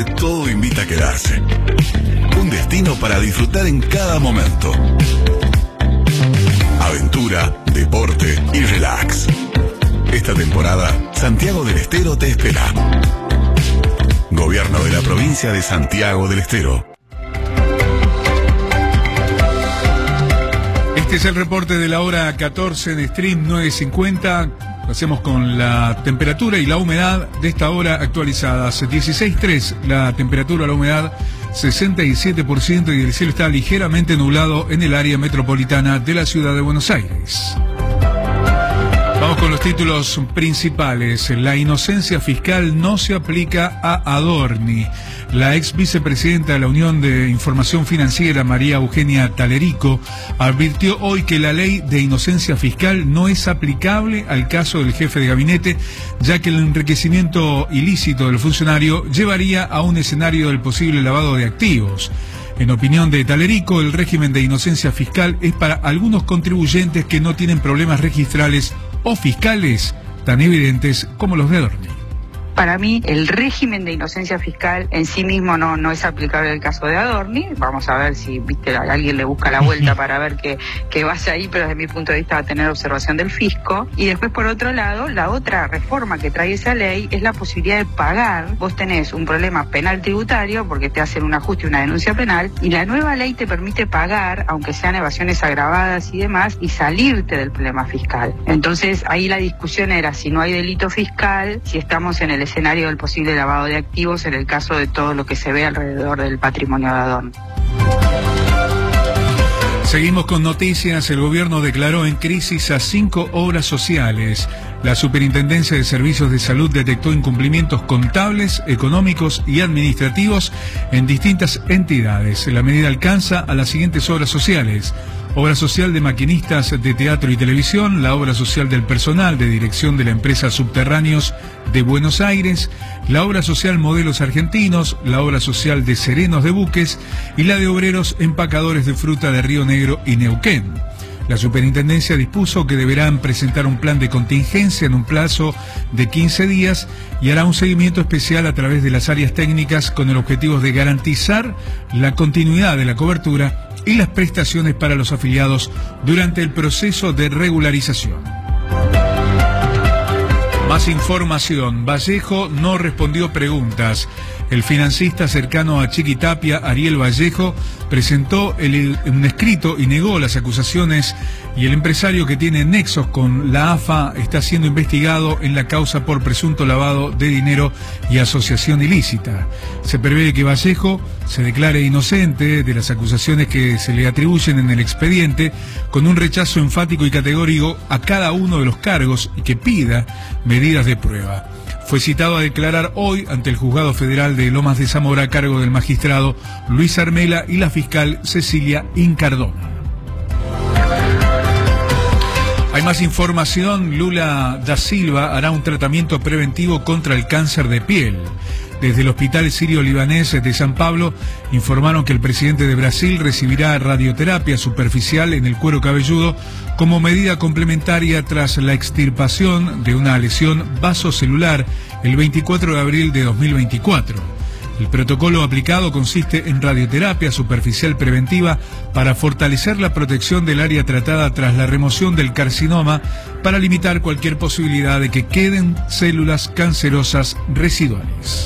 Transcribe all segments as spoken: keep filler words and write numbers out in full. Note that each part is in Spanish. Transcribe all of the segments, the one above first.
donde todo invita a quedarse. Un destino para disfrutar en cada momento. Aventura, deporte y relax. Esta temporada, Santiago del Estero te espera. Gobierno de la provincia de Santiago del Estero. Este es el reporte de la hora catorce de Stream nueve cincuenta. Lo hacemos con la temperatura y la humedad de esta hora actualizadas. dieciséis punto tres la temperatura, la humedad sesenta y siete por ciento y el cielo está ligeramente nublado en el área metropolitana de la ciudad de Buenos Aires. Vamos con los títulos principales. La inocencia fiscal no se aplica a Adorni. La ex vicepresidenta de la Unión de Información Financiera, María Eugenia Talerico, advirtió hoy que la ley de inocencia fiscal no es aplicable al caso del jefe de gabinete, ya que el enriquecimiento ilícito del funcionario llevaría a un escenario del posible lavado de activos. En opinión de Talerico, el régimen de inocencia fiscal es para algunos contribuyentes que no tienen problemas registrales o fiscales tan evidentes como los de Adorni. Para mí, el régimen de inocencia fiscal en sí mismo no, no es aplicable al caso de Adorni. Vamos a ver si viste alguien le busca la vuelta para ver qué, qué va ahí, pero desde mi punto de vista va a tener observación del fisco. Y después, por otro lado, la otra reforma que trae esa ley es la posibilidad de pagar. Vos tenés un problema penal tributario porque te hacen un ajuste y una denuncia penal, y la nueva ley te permite pagar, aunque sean evasiones agravadas y demás, y salirte del problema fiscal. Entonces, ahí la discusión era si no hay delito fiscal, si estamos en el escenario del posible lavado de activos en el caso de todo lo que se ve alrededor del patrimonio de Adorni. Seguimos con noticias. El gobierno declaró en crisis a cinco obras sociales. La Superintendencia de Servicios de Salud detectó incumplimientos contables, económicos y administrativos en distintas entidades. La medida alcanza a las siguientes obras sociales: obra social de maquinistas de teatro y televisión, la obra social del personal de dirección de la empresa Subterráneos de Buenos Aires, la obra social Modelos Argentinos, la obra social de serenos de buques y la de obreros empacadores de fruta de Río Negro y Neuquén. La superintendencia dispuso que deberán presentar un plan de contingencia en un plazo de quince días y hará un seguimiento especial a través de las áreas técnicas con el objetivo de garantizar la continuidad de la cobertura y las prestaciones para los afiliados durante el proceso de regularización. Más información. Vallejo no respondió preguntas. El financista cercano a Chiquitapia, Ariel Vallejo, presentó el, un escrito y negó las acusaciones, y el empresario que tiene nexos con la A F A está siendo investigado en la causa por presunto lavado de dinero y asociación ilícita. Se prevé que Vallejo se declare inocente de las acusaciones que se le atribuyen en el expediente, con un rechazo enfático y categórico a cada uno de los cargos, y que pida medidas de prueba. Fue citado a declarar hoy ante el Juzgado Federal de Lomas de Zamora a cargo del magistrado Luis Armela y la fiscal Cecilia Incardona. Hay más información. Lula da Silva hará un tratamiento preventivo contra el cáncer de piel. Desde el Hospital Sirio-Libanés de San Pablo informaron que el presidente de Brasil recibirá radioterapia superficial en el cuero cabelludo como medida complementaria tras la extirpación de una lesión vasocelular el veinticuatro de abril de dos mil veinticuatro. El protocolo aplicado consiste en radioterapia superficial preventiva para fortalecer la protección del área tratada tras la remoción del carcinoma, para limitar cualquier posibilidad de que queden células cancerosas residuales.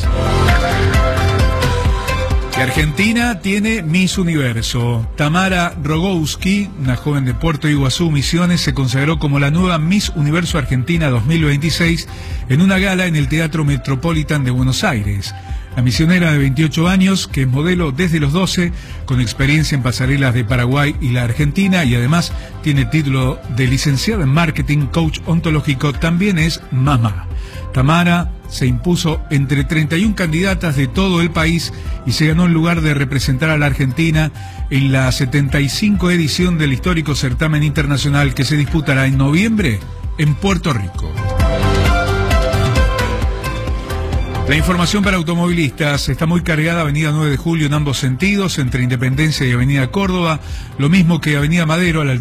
Y Argentina tiene Miss Universo. Tamara Rogowski, una joven de Puerto Iguazú, Misiones, se consagró como la nueva Miss Universo Argentina dos mil veintiséis en una gala en el Teatro Metropolitan de Buenos Aires. La misionera de veintiocho años, que es modelo desde los doce, con experiencia en pasarelas de Paraguay y la Argentina, y además tiene título de licenciada en marketing, coach ontológico, también es mamá. Tamara se impuso entre treinta y una candidatas de todo el país y se ganó el lugar de representar a la Argentina en la setenta y cinco edición del histórico certamen internacional que se disputará en noviembre en Puerto Rico. La información para automovilistas: está muy cargada Avenida nueve de Julio en ambos sentidos, entre Independencia y Avenida Córdoba, lo mismo que Avenida Madero a la